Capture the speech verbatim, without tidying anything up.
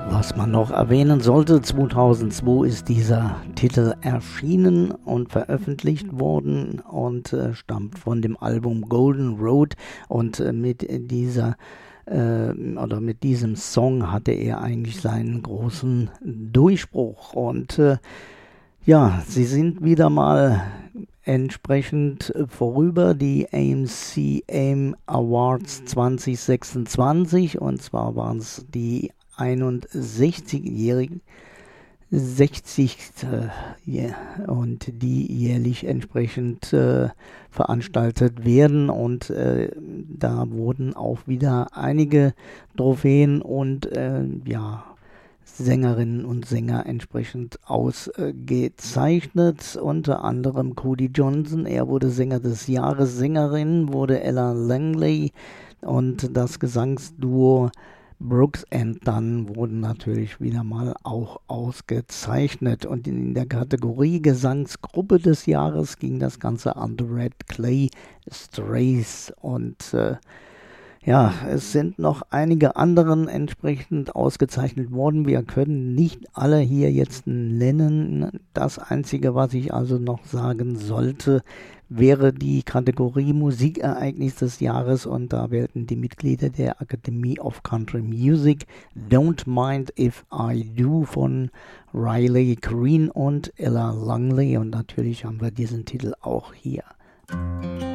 Was man noch erwähnen sollte, zweitausendzwei ist dieser Titel erschienen und veröffentlicht worden und äh, stammt von dem Album Golden Road, und äh, mit dieser äh, oder mit diesem Song hatte er eigentlich seinen großen Durchbruch. Und äh, ja, sie sind wieder mal entsprechend vorüber, die A M C A M Awards zwanzig sechsundzwanzig, und zwar waren es die einundsechzigjährigen, sechzigste yeah, und die jährlich entsprechend äh, veranstaltet werden, und äh, da wurden auch wieder einige Trophäen und äh, ja, Sängerinnen und Sänger entsprechend ausgezeichnet, unter anderem Cody Johnson, er wurde Sänger des Jahres, Sängerin wurde Ella Langley, und das Gesangsduo Brooks and Dunn wurden natürlich wieder mal auch ausgezeichnet, und in der Kategorie Gesangsgruppe des Jahres ging das Ganze an The Red Clay Strays, und äh, ja, es sind noch einige anderen entsprechend ausgezeichnet worden. Wir können nicht alle hier jetzt nennen. Das Einzige, was ich also noch sagen sollte, wäre die Kategorie Musikereignis des Jahres, und da wählten die Mitglieder der Academy of Country Music Don't Mind If I Do von Riley Green und Ella Langley, und natürlich haben wir diesen Titel auch hier.